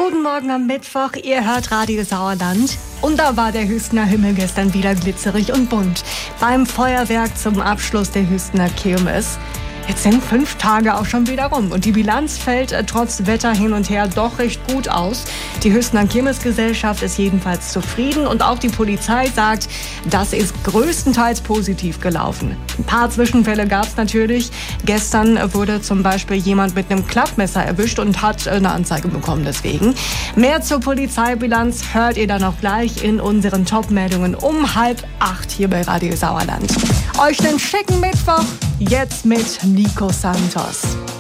Guten Morgen am Mittwoch, ihr hört Radio Sauerland. Und da war der Hüstener Himmel gestern wieder glitzerig und bunt. Beim Feuerwerk zum Abschluss der Hüstener Kirmes. Jetzt sind 5 Tage auch schon wieder rum und die Bilanz fällt trotz Wetter hin und her doch recht gut aus. Die Hüstener Kirmesgesellschaft ist jedenfalls zufrieden und auch die Polizei sagt, das ist größtenteils positiv gelaufen. Ein paar Zwischenfälle gab es natürlich. Gestern wurde zum Beispiel jemand mit einem Klappmesser erwischt und hat eine Anzeige bekommen deswegen. Mehr zur Polizeibilanz hört ihr dann auch gleich in unseren Top-Meldungen um 7:30 hier bei Radio Sauerland. Euch einen schicken Mittwoch, jetzt mit Nico Santos.